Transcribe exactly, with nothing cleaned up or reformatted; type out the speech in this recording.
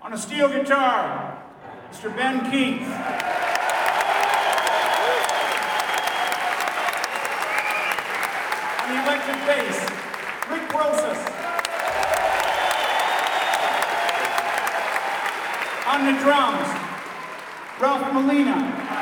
On a steel guitar, Mister Ben Keith. On the electric bass, Rick Wilson. On the drums, Ralph Molina.